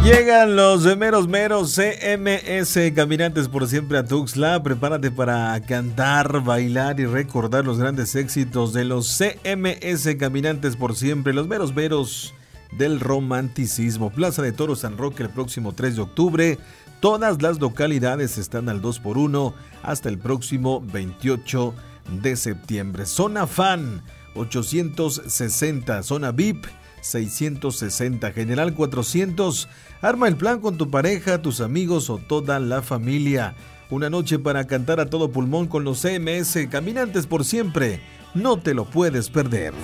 Llegan los meros meros CMS Caminantes por Siempre a Tuxtla. Prepárate para cantar, bailar y recordar los grandes éxitos de los CMS Caminantes por Siempre, los meros meros del romanticismo. Plaza de Toros San Roque el próximo 3 de octubre. Todas las localidades están al 2x1 hasta el próximo 28 de septiembre. Zona Fan 860, Zona VIP 660, General 400. Arma el plan con tu pareja, tus amigos o toda la familia. Una noche para cantar a todo pulmón con los CMS Caminantes por Siempre. No te lo puedes perder.